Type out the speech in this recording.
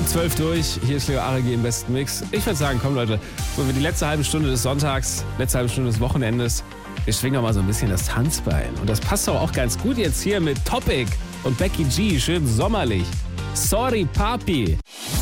Ab 12 durch, hier ist Leo Aregi im besten Mix. Ich würde sagen, komm Leute, so für die letzte halbe Stunde des Sonntags, letzte halbe Stunde des Wochenendes, wir schwingen doch mal so ein bisschen das Tanzbein. Und das passt doch auch ganz gut jetzt hier mit Topic und Becky G, schön sommerlich. Sorry Papi.